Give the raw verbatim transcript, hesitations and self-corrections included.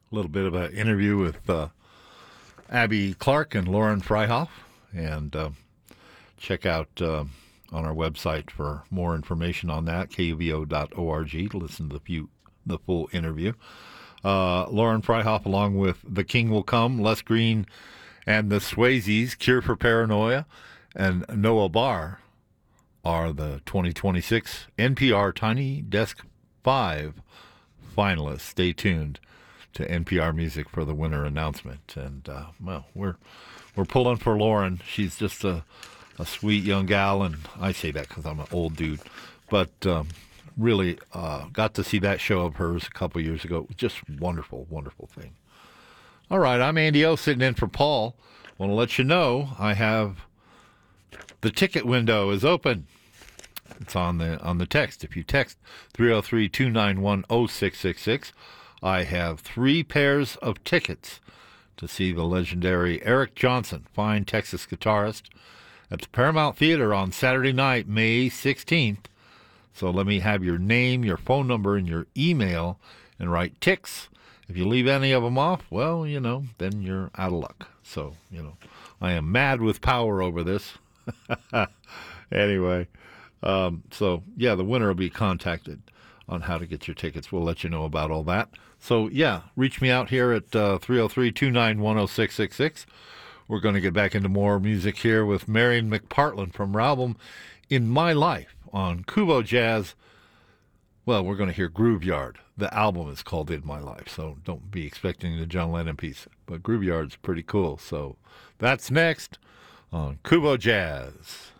A little bit of an interview with uh, Abby Clark and Lauren Freihoff. And uh, check out uh, on our website for more information on that, k u v o dot org, to listen to the, few, the full interview. Uh, Lauren Freihoff, along with The King Will Come, Les Green, and the Swayzes, Cure for Paranoia, and Noah Barr, are the twenty twenty-six N P R Tiny Desk five finalists. Stay tuned to N P R Music for the winner announcement. And, uh, well, we're we're pulling for Lauren. She's just a, a sweet young gal, and I say that because I'm an old dude. But um, really uh, got to see that show of hers a couple years ago. It was just wonderful, wonderful thing. All right, I'm Andy O, sitting in for Paul. Want to let you know I have the ticket window is open. It's on the on the text. If you text three oh three, two nine one, oh six six six, I have three pairs of tickets to see the legendary Eric Johnson, fine Texas guitarist, at the Paramount Theater on Saturday night, May sixteenth. So let me have your name, your phone number, and your email, and write ticks. If you leave any of them off, well, you know, then you're out of luck. So, you know, I am mad with power over this. Anyway, um, so, yeah, the winner will be contacted on how to get your tickets. We'll let you know about all that. So, yeah, reach me out here at uh, three oh three, two nine one, oh six six six. We're going to get back into more music here with Marion McPartland from her album In My Life on Kubo Jazz. Well, we're going to hear Grooveyard. The album is called In My Life, so don't be expecting the John Lennon piece. But Grooveyard's pretty cool, so that's next on Kubo Jazz.